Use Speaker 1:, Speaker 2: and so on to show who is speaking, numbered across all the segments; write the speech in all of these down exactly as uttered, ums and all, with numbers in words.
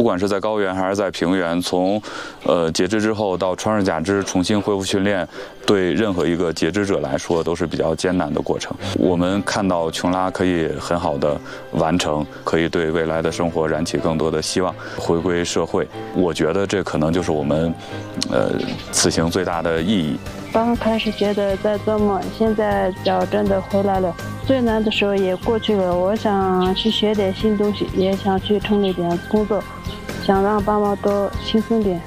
Speaker 1: 管是在高原还是在平原，从呃截肢之后到穿上假肢重新恢复训练，对任何一个截肢者来说都是比较艰难的过程。我们看到琼拉可以很好的完成，可以对未来的生活燃起更多的希望，回归社会。我觉得这可能就是我们呃此行最大的意义。
Speaker 2: 刚开始觉得在做梦，现在脚真的回来了，最难的时候也过去了。我想去学点新东西，也想去城里边工作，想让爸妈多轻松点。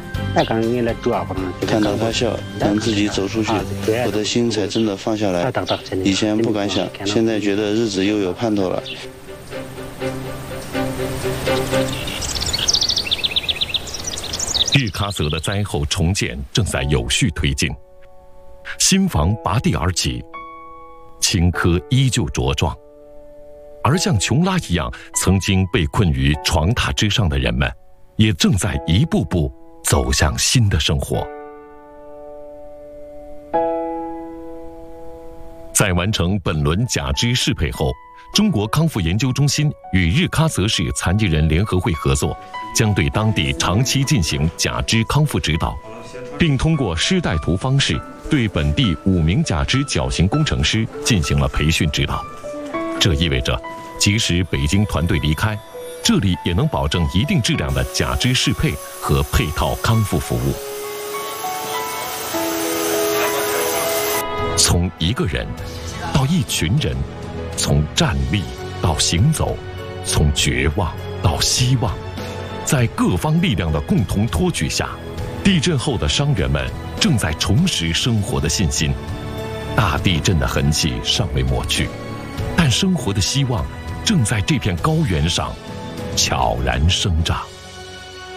Speaker 3: 看到他笑，让自己走出去，我的心才真的放下来。以前不敢想，现在觉得日子又有盼头了。
Speaker 4: 日喀则的灾后重建正在有序推进，新房拔地而起，青稞依旧茁壮，而像琼拉一样曾经被困于床榻之上的人们，也正在一步步走向新的生活。在完成本轮假肢适配后，中国康复研究中心与日喀则市残疾人联合会合作，将对当地长期进行假肢康复指导，并通过师带徒方式对本地五名假肢矫形工程师进行了培训指导。这意味着，即使北京团队离开，这里也能保证一定质量的假肢适配和配套康复服务。从一个人到一群人，从站立到行走，从绝望到希望，在各方力量的共同托举下，地震后的伤员们正在重拾生活的信心。大地震的痕迹尚未抹去，但生活的希望正在这片高原上悄然生长。